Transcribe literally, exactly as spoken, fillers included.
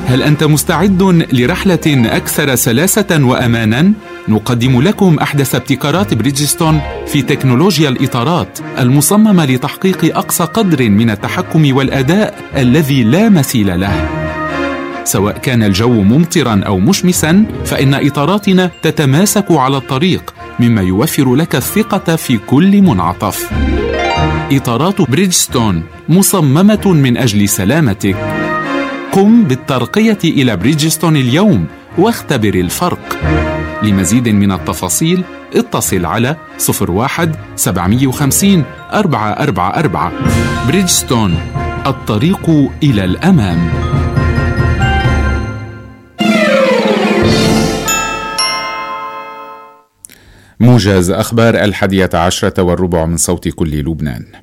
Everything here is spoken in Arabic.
هل أنت مستعد لرحلة أكثر سلاسة وأمانا؟ نقدم لكم أحدث ابتكارات بريدجستون في تكنولوجيا الإطارات المصممة لتحقيق أقصى قدر من التحكم والأداء الذي لا مثيل له. سواء كان الجو ممطرا أو مشمسا، فإن إطاراتنا تتماسك على الطريق، مما يوفر لك الثقة في كل منعطف. إطارات بريدجستون مصممة من أجل سلامتك. قم بالترقية إلى بريدجستون اليوم واختبر الفرق. لمزيد من التفاصيل اتصل على صفر واحد سبعمية وخمسين أربعة أربعة أربعة. بريدجستون، الطريق إلى الأمام. موجز أخبار الحادية عشرة والربع من صوت كل لبنان.